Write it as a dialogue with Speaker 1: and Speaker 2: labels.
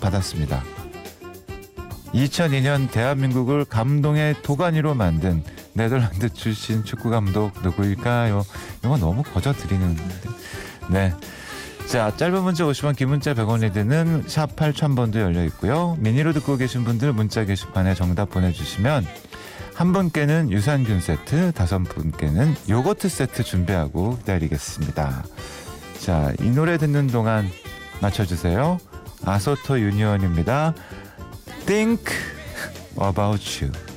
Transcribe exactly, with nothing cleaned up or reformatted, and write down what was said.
Speaker 1: 받았습니다. 이천이 년 대한민국을 감동의 도가니로 만든 네덜란드 출신 축구 감독 누구일까요? 이거 너무 거저 드리는데. 네. 자, 짧은 문자 오십 원, 긴 문자 백 원이 드는 샵 팔천 번도 열려 있고요. 미니로 듣고 계신 분들 문자 게시판에 정답 보내주시면 한 분께는 유산균 세트, 다섯 분께는 요거트 세트 준비하고 기다리겠습니다. 자, 이 노래 듣는 동안 맞춰주세요. 아소토 유니온입니다. Think about you.